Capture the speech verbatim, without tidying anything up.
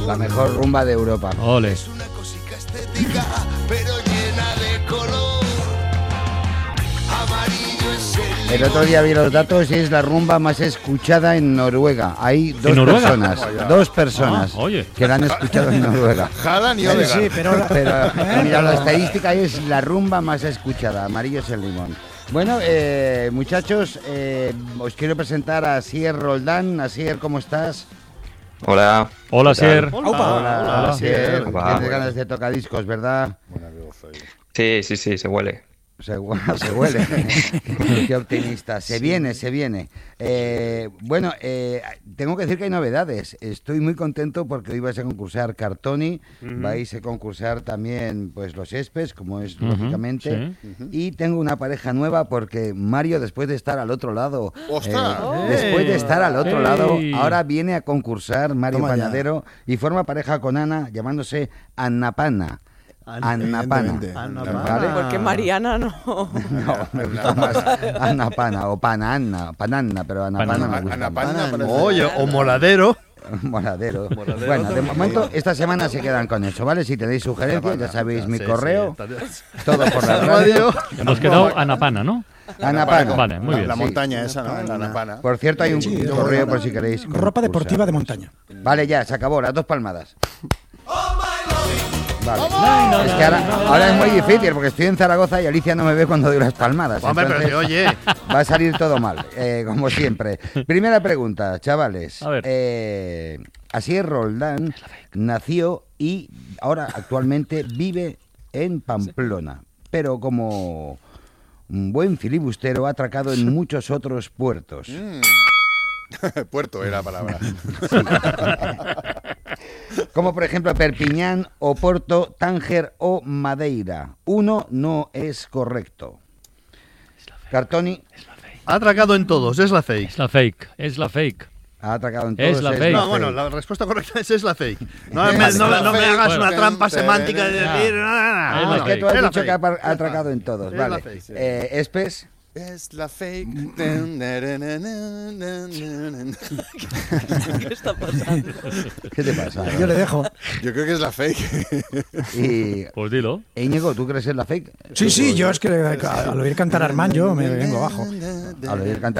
La mejor rumba de Europa. Ole. Es una cosica estética, pero llena de color. Amarillo es el El otro día vi los datos y es la rumba más escuchada en Noruega. Hay dos ¿En Noruega? personas, Vaya. dos personas Ah, oye. que la han escuchado en Noruega. Haaland y Sí, Odegaard. sí, pero... Pero mira, la estadística es la rumba más escuchada. Amarillo es el limón. Bueno, eh, muchachos, eh, os quiero presentar a Asier Roldán. Asier, ¿cómo estás? Hola. Hola, ¿Qué tal? Sier. Aupa. Hola, Hola. Asier. Hola. Tienes ganas de tocadiscos, ¿verdad? Sí, sí, sí, se huele. Se, hu- se huele. Qué optimista. Se viene, se viene. Eh, bueno, eh, tengo que decir que hay novedades. Estoy muy contento porque hoy vais a concursar Cartoni, vais a concursar también pues los Espes, como es Ujú, lógicamente. sí. Y tengo una pareja nueva porque Mario, después de estar al otro lado, ¡Ostras! eh, después de estar al otro ¡Ey! lado, ahora viene a concursar Mario Toma ya. Panadero y forma pareja con Ana, llamándose Annapana. Annapana. Evidentemente. ¿Vale? Porque Mariana no. No, me gusta más Annapana o Pananna, Pananna, pero Annapana me gusta Ana más. Pana parece- Oye, o moladero. Moradero. Bueno, de momento esta semana se quedan con eso, ¿vale? Si tenéis sugerencias, ya sabéis mi Sí, correo, sí. todo por la radio. Hemos quedado Anapana, ¿no? Annapana. Vale, muy bien. La Sí. montaña esa, ¿no? La Ana Pana. Por cierto, hay un Sí, correo ropa- por si queréis. Ropa concursar. deportiva de montaña. Vale, ya, se acabó, las dos palmadas. Vale. Es que ahora, ahora es muy difícil porque estoy en Zaragoza y Alicia no me ve cuando doy las palmadas. Hombre, pero entonces se oye. va a salir todo mal, eh, como siempre. Primera pregunta, chavales. A ver. Eh, Asier Roldán nació y ahora actualmente vive en Pamplona, pero como un buen filibustero ha atracado en muchos otros puertos. Puerto era la palabra. Como por ejemplo Perpiñán, Oporto, Tánger o Madeira. Uno no es correcto. Cartoni Ha atracado en todos, es la fake. Es la fake, es la fake. ha atracado en todos. Es la fake. No, bueno, la respuesta correcta es, es la fake. No, Es me, la no, fake. no me hagas Bueno. una trampa semántica de Ya. decir... "Ah, Ah, Es la es que fake. tú has Es la dicho que ha, fake. ha atracado en todos. Es la Vale. fake, sí. Eh, Espes. Es la fake. ¿Qué está pasando? ¿Qué te pasa? Yo le dejo. Yo creo que es la fake. Y Pues dilo. Íñigo, ¿tú crees en la fake? Sí, sí, yo es que al oír cantar a Armand yo me vengo abajo. Al oír cantar